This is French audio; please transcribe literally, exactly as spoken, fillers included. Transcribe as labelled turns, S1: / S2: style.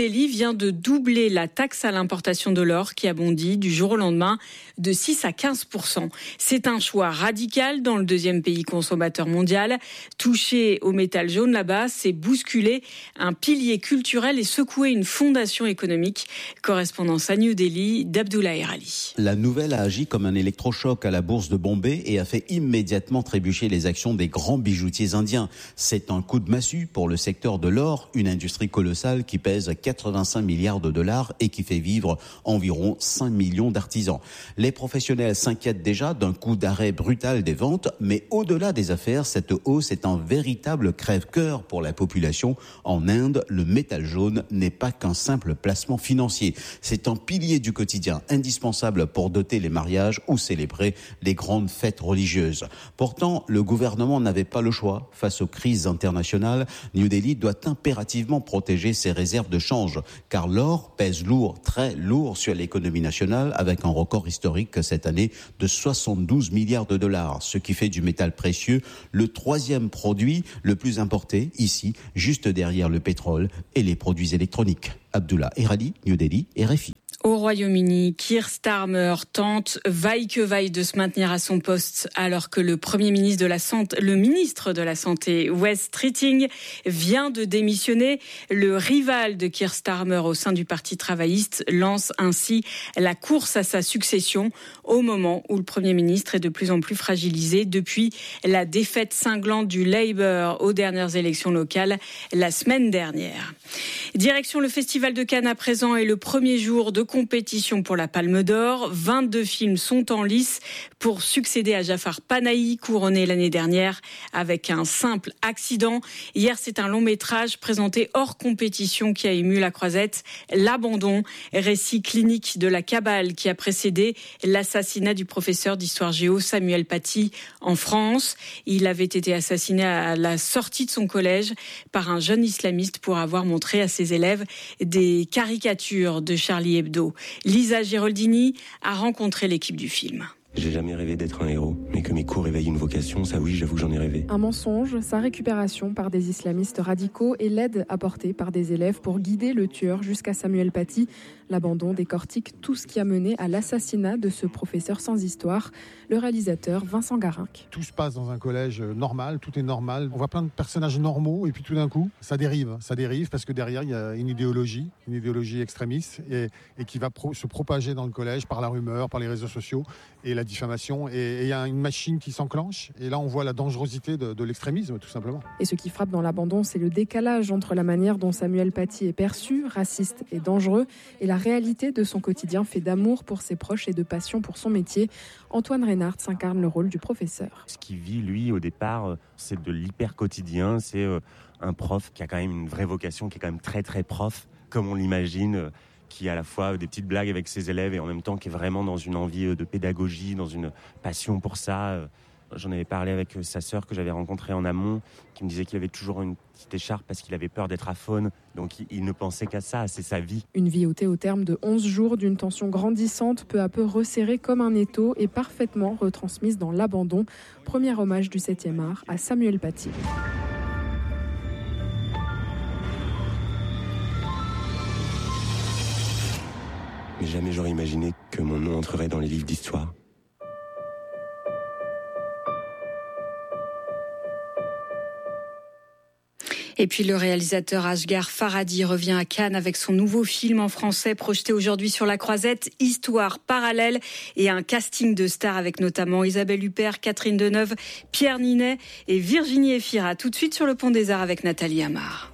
S1: Delhi vient de doubler la taxe à l'importation de l'or qui a bondi du jour au lendemain de six à quinze pour cent. C'est un choix radical dans le deuxième pays consommateur mondial. Toucher au métal jaune là-bas, c'est bousculer un pilier culturel et secouer une fondation économique. Correspondance à New Delhi d'Abdullah Erali.
S2: La nouvelle a agi comme un électrochoc à la bourse de Bombay et a fait immédiatement trébucher les actions des grands bijoutiers indiens. C'est un coup de massue pour le secteur de l'or, une industrie colossale qui pèse quatre-vingt-cinq milliards de dollars et qui fait vivre environ cinq millions d'artisans. Les professionnels s'inquiètent déjà d'un coup d'arrêt brutal des ventes, mais au-delà des affaires, cette hausse est un véritable crève-cœur pour la population. En Inde, le métal jaune n'est pas qu'un simple placement financier. C'est un pilier du quotidien indispensable pour doter les mariages ou célébrer les grandes fêtes religieuses. Pourtant, le gouvernement n'avait pas le choix. Face aux crises internationales, New Delhi doit impérativement protéger ses réserves de change, car l'or pèse lourd, très lourd sur l'économie nationale, avec un record historique cette année de soixante-douze milliards de dollars, ce qui fait du métal précieux le troisième produit le plus importé ici, juste derrière le pétrole et les produits électroniques. Abdullah Erali, New Delhi, R F I.
S1: Au Royaume-Uni, Keir Starmer tente vaille que vaille de se maintenir à son poste alors que le Premier ministre de la Santé, le ministre de la Santé, Wes Streeting, vient de démissionner. Le rival de Keir Starmer au sein du Parti travailliste lance ainsi la course à sa succession au moment où le Premier ministre est de plus en plus fragilisé depuis la défaite cinglante du Labour aux dernières élections locales la semaine dernière. Direction le Festival de Cannes à présent et le premier jour de compétition pour la Palme d'Or. vingt-deux films sont en lice pour succéder à Jafar Panahi, couronné l'année dernière avec un simple accident. Hier, c'est un long métrage présenté hors compétition qui a ému la Croisette. L'abandon, récit clinique de la cabale qui a précédé l'assassinat du professeur d'histoire géo Samuel Paty en France. Il avait été assassiné à la sortie de son collège par un jeune islamiste pour avoir montré à ses élèves des caricatures de Charlie Hebdo. Lisa Giraldini a rencontré l'équipe du film.
S3: J'ai jamais rêvé d'être un héros, mais que mes cours éveillent une vocation, ça oui, j'avoue que j'en ai rêvé.
S4: Un mensonge, sa récupération par des islamistes radicaux et l'aide apportée par des élèves pour guider le tueur jusqu'à Samuel Paty. L'abandon décortique tout ce qui a mené à l'assassinat de ce professeur sans histoire, le réalisateur Vincent Garinck.
S5: Tout se passe dans un collège normal, tout est normal. On voit plein de personnages normaux et puis tout d'un coup, ça dérive. Ça dérive parce que derrière, il y a une idéologie, une idéologie extrémiste et, et qui va pro- se propager dans le collège par la rumeur, par les réseaux sociaux et la diffamation. Et il y a une machine qui s'enclenche et là, on voit la dangerosité de, de l'extrémisme, tout simplement.
S4: Et ce qui frappe dans l'abandon, c'est le décalage entre la manière dont Samuel Paty est perçu, raciste et dangereux, et la réalité de son quotidien fait d'amour pour ses proches et de passion pour son métier. Antoine Reynard incarne le rôle du professeur.
S3: Ce qu'il vit, lui, au départ, c'est de l'hyper quotidien. C'est un prof qui a quand même une vraie vocation, qui est quand même très très prof, comme on l'imagine, qui a à la fois des petites blagues avec ses élèves et en même temps qui est vraiment dans une envie de pédagogie, dans une passion pour ça. J'en avais parlé avec sa sœur que j'avais rencontrée en amont, qui me disait qu'il avait toujours une petite écharpe parce qu'il avait peur d'être aphone. Donc il, il ne pensait qu'à ça, c'est sa vie.
S4: Une vie ôtée au terme de onze jours d'une tension grandissante, peu à peu resserrée comme un étau et parfaitement retransmise dans l'abandon. Premier hommage du septième art à Samuel Paty.
S3: Mais jamais j'aurais imaginé que mon nom entrerait dans les livres d'histoire.
S1: Et puis le réalisateur Asghar Farhadi revient à Cannes avec son nouveau film en français projeté aujourd'hui sur la Croisette, Histoire parallèle, et un casting de stars avec notamment Isabelle Huppert, Catherine Deneuve, Pierre Ninet et Virginie Efira. Tout de suite sur le Pont des Arts avec Nathalie Amar.